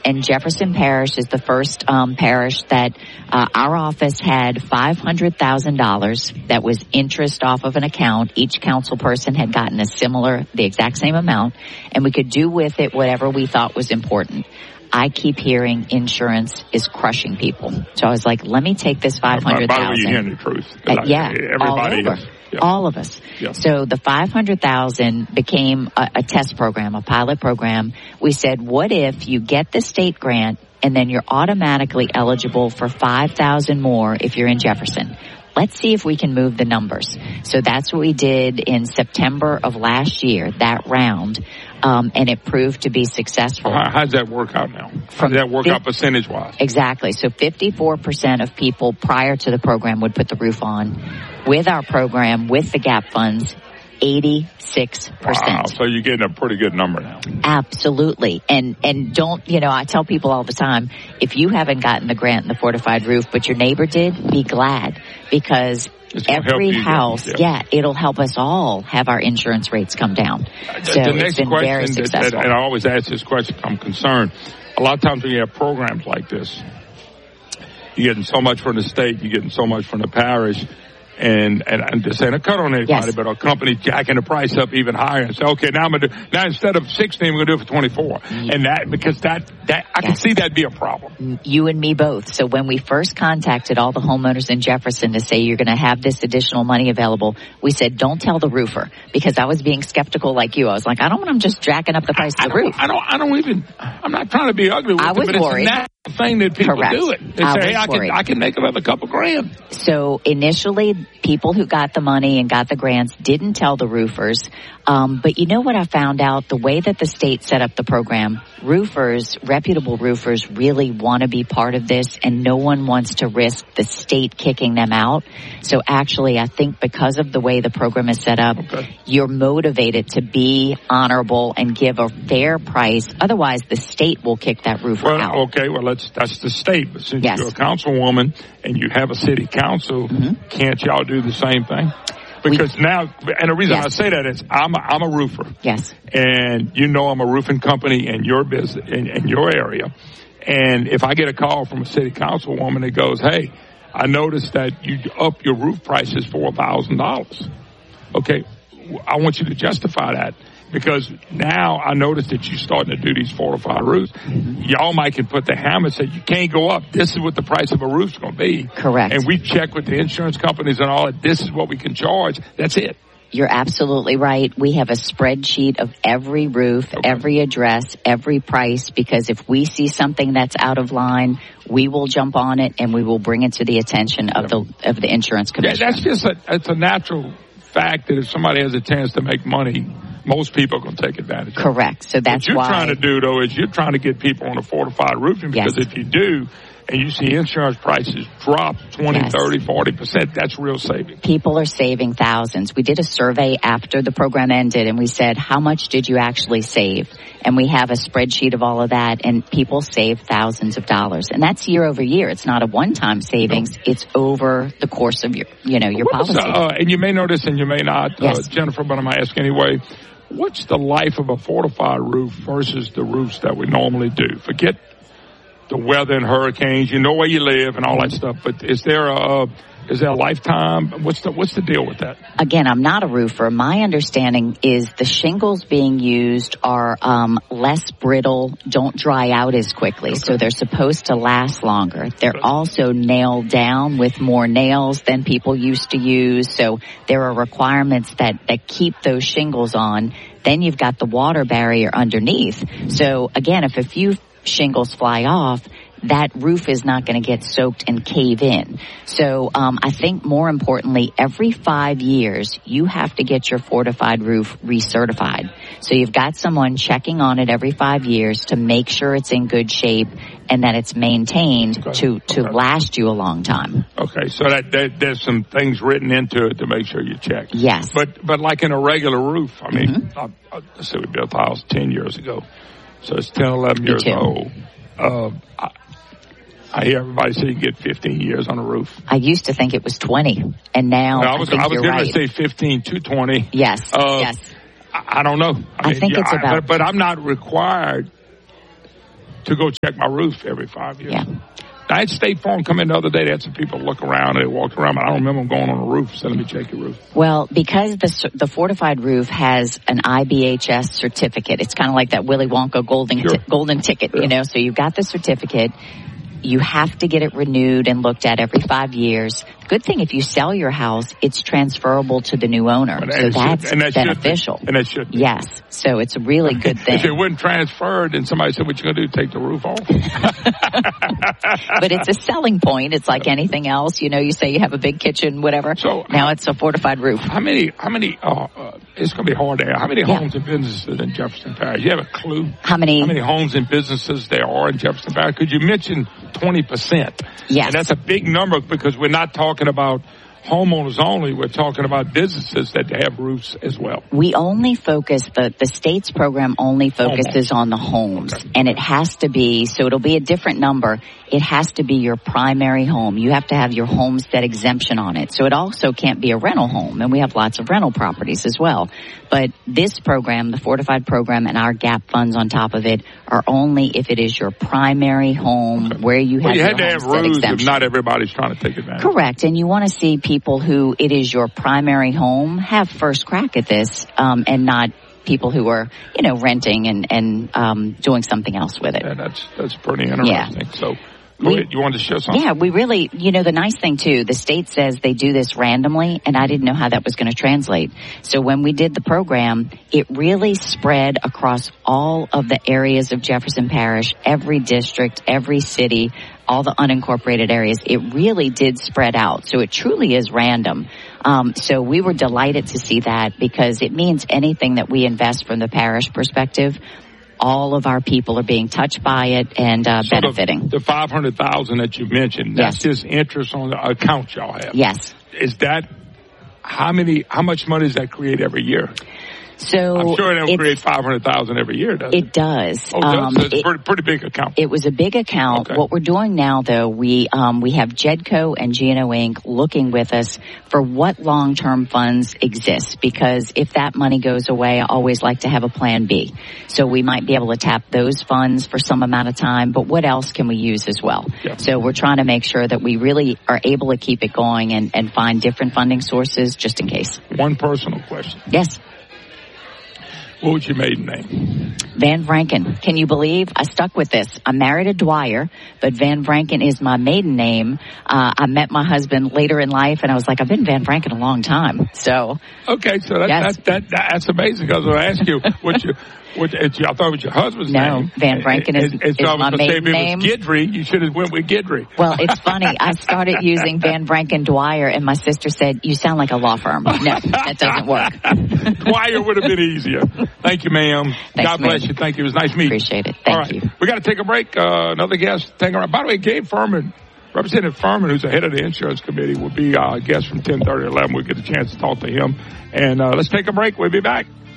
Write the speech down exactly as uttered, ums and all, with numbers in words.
and Jefferson Parish is the first um, parish that uh, our office had five hundred thousand dollars that was interest off of an account. Each council person had gotten a similar, the exact same amount, and we could do with it whatever we thought was important. I keep hearing insurance is crushing people. So I was like, let me take this five hundred thousand dollars. By the way, you're hearing the truth. Uh, yeah, everybody all over. Is, yeah. All of us. Yeah. So the five hundred thousand dollars became a, a test program, a pilot program. We said, what if you get the state grant and then you're automatically eligible for five thousand dollars more if you're in Jefferson? Let's see if we can move the numbers. So that's what we did in September of last year, that round, um, and it proved to be successful. How, how does that work out now? How does that work out percentage-wise? Exactly. So fifty-four percent of people prior to the program would put the roof on. With our program, with the GAP funds, eighty-six percent. Wow, so you're getting a pretty good number now. Absolutely. And and don't, you know, I tell people all the time, if you haven't gotten the grant in the fortified roof, but your neighbor did, be glad, because every house, yeah. yeah, it'll help us all have our insurance rates come down. So the next it's been question very successful. That, that, and I always ask this question, I'm concerned. A lot of times when you have programs like this, you're getting so much from the state, you're getting so much from the parish, And, and I'm just saying a cut on anybody, yes. but a company jacking the price up even higher and say, okay, now I'm gonna do, now instead of sixteen, we're gonna do it for twenty-four. Mm-hmm. And that, because that, that, I yes. can see that be a problem. You and me both. So when we first contacted all the homeowners in Jefferson to say you're gonna have this additional money available, we said, don't tell the roofer, because I was being skeptical like you. I was like, I don't want them just jacking up the price I, of the roof. I don't, I don't even, I'm not trying to be ugly with I it, was but worried. it's a natural thing that people Correct. do it. They I say, hey, I worried. can, I can make another couple grand. So initially, people who got the money and got the grants didn't tell the roofers. Um, but you know what I found out? The way that the state set up the program, roofers, reputable roofers, really want to be part of this, and no one wants to risk the state kicking them out. So actually, I think because of the way the program is set up, okay. you're motivated to be honorable and give a fair price. Otherwise, the state will kick that roofer well, out. Okay, well, that's, that's the state. But since yes. you're a councilwoman and you have a city council, mm-hmm. can't y'all do the same thing? Because we, now, and the reason yes. I say that is I'm a, I'm a roofer. Yes. And you know I'm a roofing company in your business, in, in your area. And if I get a call from a city councilwoman that goes, hey, I noticed that you up your roof prices four thousand dollars. Okay, I want you to justify that. Because now I noticed that you're starting to do these fortified roofs. Mm-hmm. Y'all might can put the hammer and say, you can't go up. This is what the price of a roof's going to be. Correct. And we check with the insurance companies and all that. This is what we can charge. That's it. You're absolutely right. We have a spreadsheet of every roof, okay. every address, every price, because if we see something that's out of line, we will jump on it and we will bring it to the attention of the of the insurance commissioner. Yeah, that's just a, it's a natural fact that if somebody has a chance to make money, most people are going to take advantage of it. Correct. So that's why. What you're why, trying to do, though, is you're trying to get people on a fortified roofing, because yes. if you do, and you see insurance prices drop twenty, yes. thirty, forty percent, that's real savings. People are saving thousands. We did a survey after the program ended, and we said, how much did you actually save? And we have a spreadsheet of all of that, and people save thousands of dollars. And that's year over year. It's not a one-time savings. No. It's over the course of your, you know, your What's, policy. Uh, and you may know this and you may not, yes. uh, Jennifer, but I'm going to ask anyway. What's the life of a fortified roof versus the roofs that we normally do? Forget the weather and hurricanes. You know where you live and all that stuff. But is there a is there a lifetime? What's the what's the deal with that? Again, I'm not a roofer. My understanding is the shingles being used are um, less brittle, don't dry out as quickly, okay. so they're supposed to last longer. They're okay. also nailed down with more nails than people used to use. So there are requirements that that keep those shingles on. Then you've got the water barrier underneath. So again, if a few shingles fly off, that roof is not going to get soaked and cave in. So um, I think more importantly, every five years, you have to get your fortified roof recertified. So you've got someone checking on it every five years to make sure it's in good shape and that it's maintained okay. to, to okay. last you a long time. Okay, so that, that there's some things written into it to make sure you check. Yes. But but like in a regular roof, I mean, mm-hmm. I, I, let's say we built a house ten years ago. So it's ten, eleven years old. Uh, I, I hear everybody say you can get fifteen years on a roof. I used to think it was twenty, and now well, I was, I think I was you're going right. to say fifteen to twenty. Yes, uh, yes. I, I don't know. I, I mean, think yeah, it's about... I, but, but I'm not required to go check my roof every five years. Yeah. I had State Farm come in the other day. They had some people look around and they walked around, but I don't remember them going on the roof. So let me check your roof. Well, because the the fortified roof has an I B H S certificate, it's kind of like that Willy Wonka golden Sure. t- golden ticket, Yeah. you know. So you've got the certificate. You have to get it renewed and looked at every five years. Good thing if you sell your house, it's transferable to the new owner. And So that that's should- and that should be. beneficial. And that should be. Yes. So it's a really good thing. If it wasn't transferred, then somebody said, what you going to do, take the roof off? But it's a selling point. It's like anything else. You know, you say you have a big kitchen, whatever. So now it's a fortified roof. How many, how many, uh, uh, it's going to be hard there. How many Yeah. homes and businesses in Jefferson Parish? You have a clue? How many? How many homes and businesses there are in Jefferson Parish? Could you mention twenty percent? Yes. And that's a big number because we're not talking about homeowners only. We're talking about businesses that have roofs as well. We only focus, the, the state's program only focuses on the homes. Okay. And it has to be, so it'll be a different number. It has to be your primary home. You have to have your homestead exemption on it. So it also can't be a rental home. And we have lots of rental properties as well. But this program, the fortified program, and our GAP funds on top of it are only if it is your primary home Okay. where you have well, you your had to have homestead rules exemption. if not everybody's trying to take advantage. Correct. And you want to see people who it is your primary home have first crack at this, um, and not people who are, you know, renting and, and um, doing something else with it. And that's, that's pretty interesting. Yeah. So go We- ahead. You wanted to share something? Yeah, we really, you know, the nice thing too, the state says they do this randomly, and I didn't know how that was going to translate. So when we did the program, it really spread across all of the areas of Jefferson Parish, every district, every city, all the unincorporated areas. It really did spread out. So it truly is random. Um, so we were delighted to see that because it means anything that we invest from the parish perspective, all of our people are being touched by it and uh, So benefiting. The, the five hundred thousand that you mentioned, that's Yes. just interest on the account y'all have. Yes. Is that, how many, how much money does that create every year? So I'm sure it don't it's- create five hundred thousand every year, does it? It does. Oh, it does? Um, So it's it- a pretty, pretty big account. It was a big account. Okay. What we're doing now, though, we um, we have Jedco and G and O Incorporated looking with us for what long-term funds exist, because if that money goes away, I always like to have a plan B. So we might be able to tap those funds for some amount of time, but what else can we use as well? Yeah. So we're trying to make sure that we really are able to keep it going and, and find different funding sources just in case. One personal question. Yes. What was your maiden name? Van Vranken. Can you believe I stuck with this? I'm married to Dwyer, but Van Vranken is my maiden name. Uh, I met my husband later in life, and I was like, I've been Van Vranken a long time. So, Okay, so that, Yes. that, that, that's amazing because I asked you what you, what, it's, I thought it was your husband's No, name. Van Vranken is- And- and so is I was my gonna say maiden if name. it was Guidry, you should have went with Guidry. well, it's funny. I started using Van Vranken Dwyer, and my sister said, you sound like a law firm. No, that doesn't work. Dwyer would have been easier. Thank you, ma'am. Thanks, God bless ma'am. you. Thank you. It was nice meeting you. Appreciate it. Thank All right. you. We got to take a break. Uh, another guest. Take a, by the way, Gabe Furman, Representative Furman, who's the head of the insurance committee, will be our guest from ten thirty to eleven. We'll get a chance to talk to him. And uh, let's take a break. We'll be back.